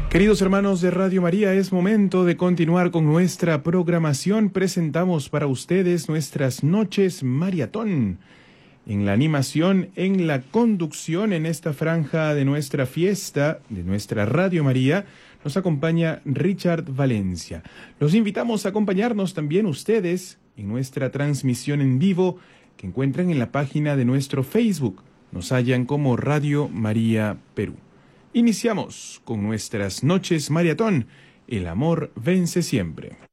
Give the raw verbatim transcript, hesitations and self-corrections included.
Queridos hermanos de Radio María, es momento de continuar con nuestra programación. Presentamos para ustedes nuestras noches maratón. En la animación, en la conducción, en esta franja de nuestra fiesta, de nuestra Radio María, nos acompaña Richard Valencia. Los invitamos a acompañarnos también ustedes en nuestra transmisión en vivo que encuentran en la página de nuestro Facebook. Nos hallan como Radio María Perú. Iniciamos con nuestras noches maratón. El amor vence siempre.